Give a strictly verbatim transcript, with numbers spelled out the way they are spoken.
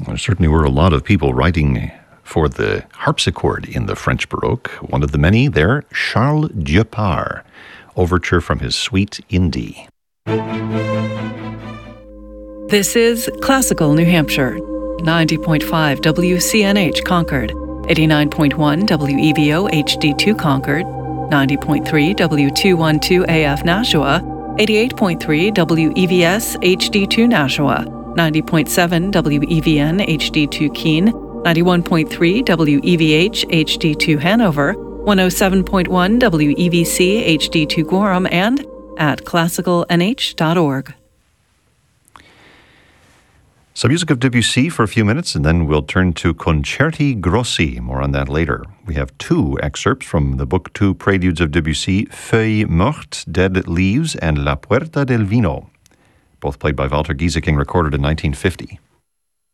There certainly were a lot of people writing for the harpsichord in the French Baroque. One of the many there, Charles Dieupart, overture from his Suite Indie. This is Classical New Hampshire, ninety point five W C N H Concord, eighty-nine point one W E V O H D two Concord, ninety point three W two twelve A F Nashua, eighty-eight point three W E V S H D two Nashua, ninety point seven W E V N H D two Keene, ninety-one point three W E V H H D two Hanover, one oh seven point one W E V C H D two Gorham, and at classical n h dot org. Some music of Debussy for a few minutes, and then we'll turn to Concerti Grossi. More on that later. We have two excerpts from the book Two Preludes of Debussy, Feuilles Mortes, Dead Leaves, and La Puerta del Vino, both played by Walter Gieseking, recorded in nineteen fifty.